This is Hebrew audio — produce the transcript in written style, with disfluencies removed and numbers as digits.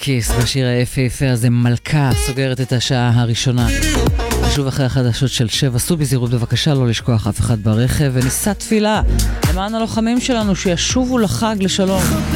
קיס בשיר היפהפה הזה מלכה סוגרת את השעה הראשונה. שוב אחרי החדשות של 7, סעו בזהירות בבקשה, לא לשכוח אף אחד ברכב, ונישא תפילה למען הלוחמים שלנו שישובו לחג לשלום.